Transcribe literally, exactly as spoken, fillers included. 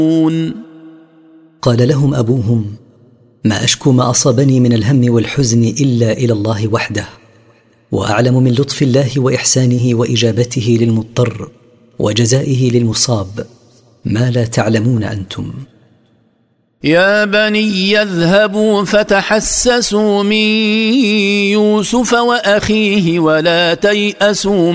قال لهم أبوهم: ما أشكو ما أصابني من الهم والحزن إلا إلى الله وحده، وأعلم من لطف الله وإحسانه وإجابته للمضطر وجزائه للمصاب ما لا تعلمون أنتم. يا بني اذهبوا فتحسسوا من يوسف وأخيه ولا تيأسوا